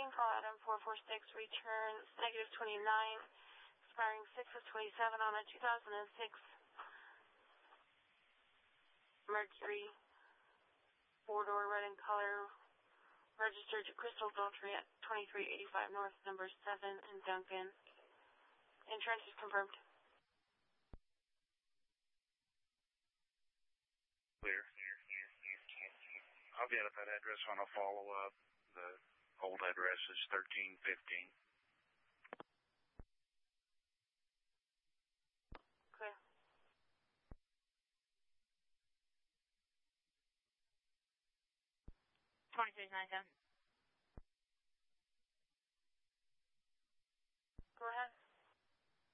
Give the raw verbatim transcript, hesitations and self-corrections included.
speaking. Call Adam four four six, return negative twenty-nine, expiring six of twenty-seven on a two thousand six Mercury, four-door, red in color, registered to Crystal Adultery at twenty-three eighty-five North, number seven in Duncan. Insurance is confirmed. Clear. I'll get at that address on a follow-up. The old address is thirteen fifteen. Clear. twenty-three ninety-seven.